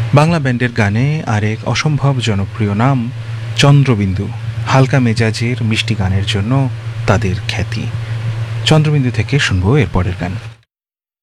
বাংলা ব্যান্ডের গানে আরেক অসম্ভব জনপ্রিয় নাম চন্দ্রবিন্দু। হালকা মেজাজের মিষ্টি গানের জন্য তাদের খ্যাতি। চন্দ্রবিন্দু থেকে শুনবো এর পরের গান।